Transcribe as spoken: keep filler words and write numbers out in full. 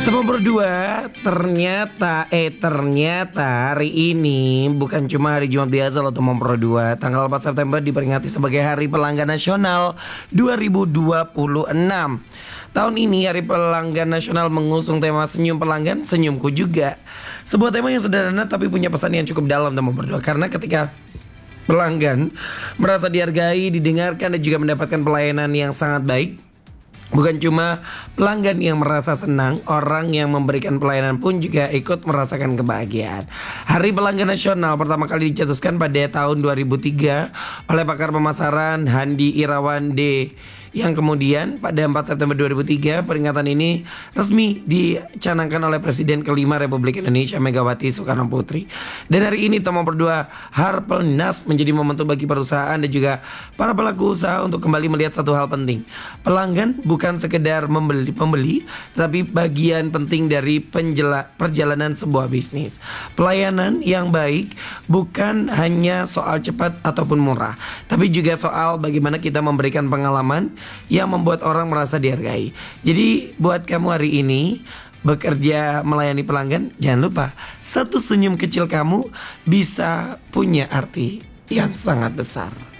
Nomor dua, ternyata eh ternyata hari ini bukan cuma hari Jumat biasa loh teman Pro dua. Tanggal empat September diperingati sebagai Hari Pelanggan Nasional dua ribu dua puluh enam. Tahun ini Hari Pelanggan Nasional mengusung tema Senyum Pelanggan, Senyumku Juga. Sebuah tema yang sederhana tapi punya pesan yang cukup dalam teman Pro dua. Karena ketika pelanggan merasa dihargai, didengarkan dan juga mendapatkan pelayanan yang sangat baik, bukan cuma pelanggan yang merasa senang, orang yang memberikan pelayanan pun juga ikut merasakan kebahagiaan. Hari Pelanggan Nasional pertama kali dicetuskan pada tahun dua ribu tiga oleh pakar pemasaran Handi Irawan D. Yang kemudian pada empat September dua ribu tiga peringatan ini resmi dicanangkan oleh Presiden kelima Republik Indonesia Megawati Soekarno Putri. Dan hari ini teman berdua Harpelnas menjadi momentum bagi perusahaan dan juga para pelaku usaha untuk kembali melihat satu hal penting. Pelanggan bukan sekedar membeli pembeli, tetapi bagian penting dari penjela, perjalanan sebuah bisnis. Pelayanan yang baik bukan hanya soal cepat ataupun murah, tapi juga soal bagaimana kita memberikan pengalaman yang membuat orang merasa dihargai. Jadi buat kamu hari ini bekerja melayani pelanggan, jangan lupa satu senyum kecil kamu bisa punya arti yang sangat besar.